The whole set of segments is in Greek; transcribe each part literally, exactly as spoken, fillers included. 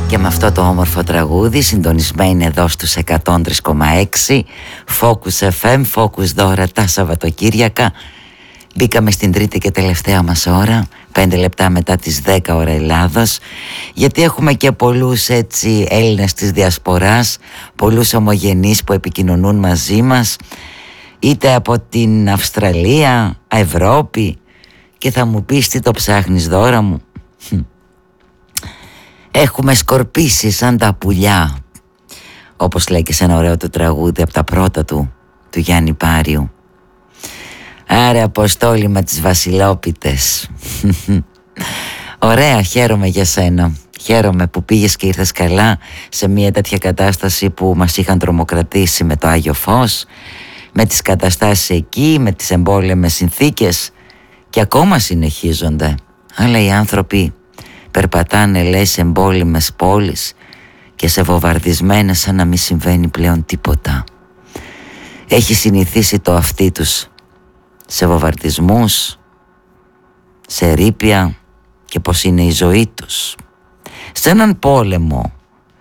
Και με αυτό το όμορφο τραγούδι, συντονισμένη εδώ στους εκατόν τρία κόμμα έξι Focus εφ εμ, Focus δώρα τα Σαββατοκύριακα. Μπήκαμε στην τρίτη και τελευταία μας ώρα, πέντε λεπτά μετά τις δέκα ώρα Ελλάδος, γιατί έχουμε και πολλούς έτσι Έλληνες της Διασποράς, πολλούς ομογενείς που επικοινωνούν μαζί μας, είτε από την Αυστραλία, Ευρώπη, και θα μου πεις τι το ψάχνεις δώρα μου. Έχουμε σκορπίσει σαν τα πουλιά, όπως λέει και σε ένα ωραίο του τραγούδι από τα πρώτα του, του Γιάννη Πάριου. Άρε Αποστόλη με τις βασιλόπιτες. Ωραία, χαίρομαι για σένα. Χαίρομαι που πήγες και ήρθες καλά σε μια τέτοια κατάσταση που μας είχαν τρομοκρατήσει με το Άγιο Φως, με τις καταστάσεις εκεί, με τις εμπόλεμες συνθήκες, και ακόμα συνεχίζονται. Αλλά οι άνθρωποι περπατάνε, λέει, σε εμπόλεμες πόλεις και σε βομβαρδισμένες σαν να μην συμβαίνει πλέον τίποτα. Έχει συνηθίσει το αυτί τους σε βομβαρδισμούς, σε ρήπια, και πως είναι η ζωή τους. Σε έναν πόλεμο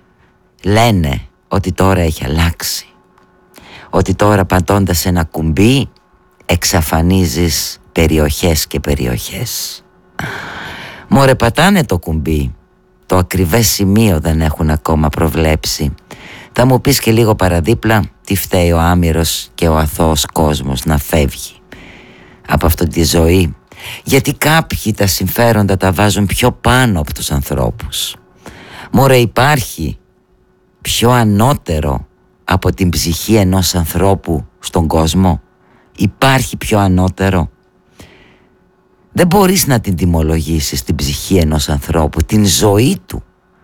λένε ότι τώρα έχει αλλάξει, ότι τώρα πατώντας ένα κουμπί εξαφανίζεις περιοχές και περιοχές. Μωρέ, πατάνε το κουμπί, το ακριβές σημείο δεν έχουν ακόμα προβλέψει. Θα μου πεις και λίγο παραδίπλα τι φταίει ο άμυρος και ο αθώος κόσμος να φεύγει από αυτή τη ζωή, γιατί κάποιοι τα συμφέροντα τα βάζουν πιο πάνω από τους ανθρώπους. Μωρέ, υπάρχει πιο ανώτερο από την ψυχή ενός ανθρώπου στον κόσμο? Υπάρχει πιο ανώτερο? Δεν μπορείς να την τιμολογήσεις την ψυχή ενός ανθρώπου, την ζωή του.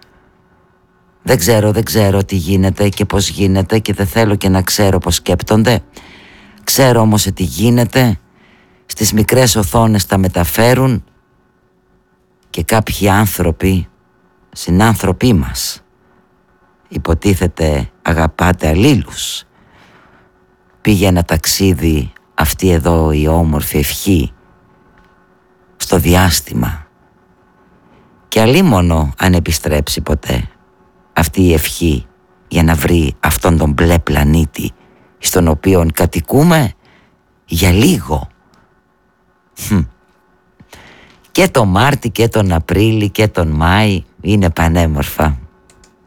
Δεν ξέρω, δεν ξέρω τι γίνεται και πώς γίνεται, και δεν θέλω και να ξέρω πώς σκέπτονται. Ξέρω όμως ότι γίνεται. Στις μικρές οθόνες τα μεταφέρουν και κάποιοι άνθρωποι, συνάνθρωποι μας, υποτίθεται αγαπάτε αλλήλους. Πήγε ένα ταξίδι αυτή εδώ η όμορφη ευχή στο διάστημα, και αλίμονο αν επιστρέψει ποτέ αυτή η ευχή για να βρει αυτόν τον μπλε πλανήτη στον οποίο κατοικούμε για λίγο. Και τον Μάρτι και τον Απρίλη και τον Μάη είναι πανέμορφα.